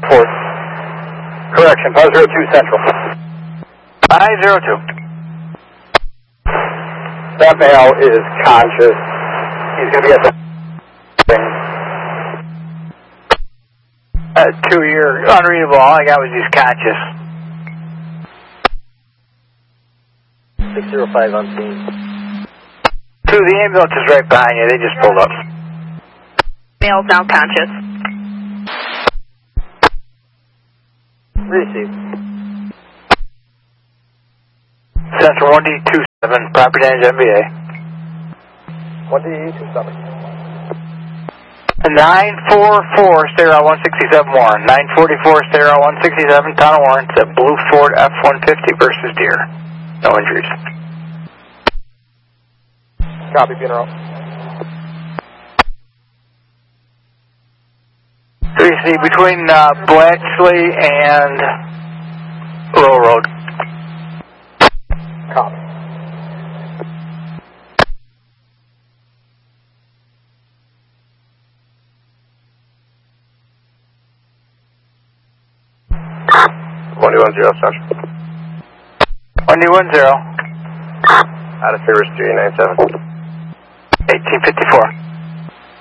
4. Correction, 502 Central. 502. That male is conscious. He's going to be at the... 2, you're unreadable. All I got was he's conscious. 605 on scene. 2, the ambulance is right behind you. They just pulled up. Male's now conscious. Received. Central 1D27, property damage MBA. 1D27. 944, Stereo 167 Warren. 944, Stereo 167, Town of Warren. It's a blue Ford F-150 versus Deer. No injuries. Copy, funeral. 3C between Blatchley and Row Road. Copy. Central. 1D10. Out of service 397. 1854.